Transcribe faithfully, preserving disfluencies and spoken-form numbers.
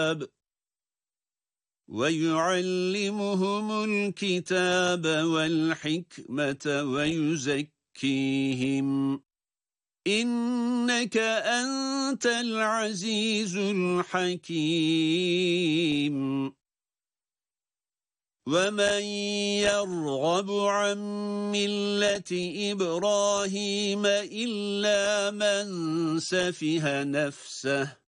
ويعلمهم الكتاب والحكمة ويزكيهم إنك أنت العزيز الحكيم ومن يرغب عن ملة إبراهيم إلا من سفه نفسه